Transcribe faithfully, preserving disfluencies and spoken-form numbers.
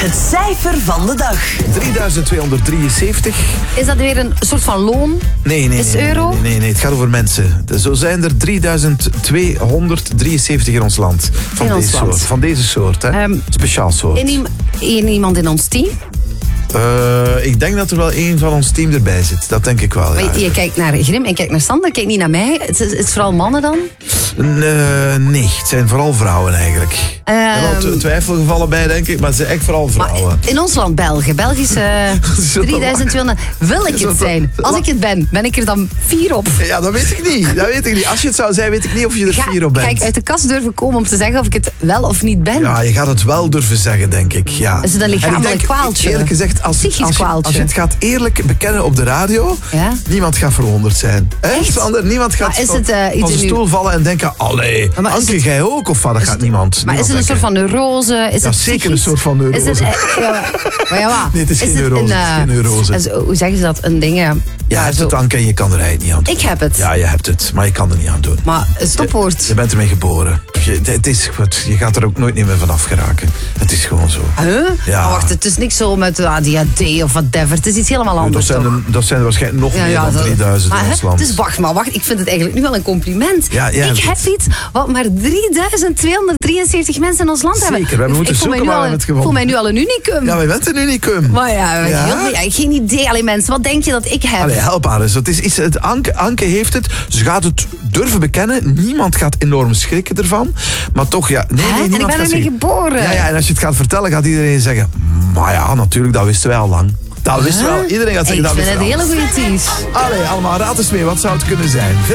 Het cijfer van de dag. drieduizend tweehonderddrieënzeventig. Is dat weer een soort van loon? Nee, nee, Is het nee, euro? nee, nee, nee, het gaat over mensen. Zo zijn er drieduizend tweehonderddrieënzeventig in ons land. Van In ons deze land. soort. Van deze soort, hè? Um, Speciaal soort. In, iem- in iemand in ons team? Uh, ik denk dat er wel één van ons team erbij zit. Dat denk ik wel, ja. Maar je, je kijkt naar Grim en kijkt naar Sander, kijk niet naar mij. Het is, het is vooral mannen dan? Uh, nee, het zijn vooral vrouwen eigenlijk. Um, er zijn wel tw- twijfelgevallen bij, denk ik, maar het zijn echt vooral vrouwen. Maar in ons land, België, Belgische drieduizend tweehonderd. Wil ik het zijn? Als ik het ben, ben ik er dan vier op? Ja, dat weet ik niet. Dat weet ik niet. Als je het zou zijn, weet ik niet of je er Ga, vier op bent. ga ik uit de kast durven komen om te zeggen of ik het wel of niet ben? Ja, je gaat het wel durven zeggen, denk ik. Ja. Is het een En ik lichamelijk denk, kwaaltje? Eerlijk gezegd, als, Psychisch als, je, kwaaltje? als je het gaat eerlijk bekennen op de radio, Ja? niemand gaat verwonderd zijn. Hè, Echt? Sander? Niemand gaat Maar is van, het, uh, iets van zijn in uw- stoel vallen en denken, allee, Maar is Anke, het- jij ook? Of wat? Dat gaat het- niemand. Maar is niemand het een soort denken. van neurose? Is Ja, het zeker psychisch? een soort van neurose. Is het, eh, ja, maar ja, maar, Nee, het is geen het neurose, een, het is eh, geen neurose. is- hoe zeggen ze dat? Een ding, ja. Je hebt zo. het, Anke, en je kan er eigenlijk niet aan doen. Ik heb het. Ja, je hebt het, maar je kan er niet aan doen. Maar een stopwoord. Je bent ermee geboren. Je, het is, goed, je gaat er ook nooit niet meer vanaf geraken. Het is gewoon zo. Huh? Ja. Maar wacht, het is niks zo met A D H D of whatever. Het is iets helemaal Dat anders, zijn, toch? er, dat zijn er waarschijnlijk nog meer dan dat- drieduizend maar, in ons hè, land. Dus wacht maar, wacht. Ik vind het eigenlijk nu wel een compliment. Ja, ja, ik heb het- iets wat maar drieduizend tweehonderddrieënzeventig mensen in ons land Zeker, hebben. we hebben moeten ik voel mij zoeken, nu maar al we een- hebben het voel mij nu al een unicum. Ja, maar je bent een unicum. Maar ja, Ja? heel- ja, geen idee. Alleen mensen, wat denk je dat ik heb? Allee, help haar eens. Het is, is, het, Anke, Anke heeft het. Ze gaat het durven bekennen. Niemand gaat enorm schrikken ervan. Maar toch, ja. Nee, Hè? nee, En ik niemand ben gaat ermee zeggen- geboren. Ja, ja, en als je het gaat vertellen, gaat iedereen zeggen... Maar ja, natuurlijk, dat wisten wij al lang. Dat wisten we al. Iedereen gaat zeggen, Ik dat vind wisten het we een al. hele goede tease. Allee, allemaal raad eens mee. Wat zou het kunnen zijn?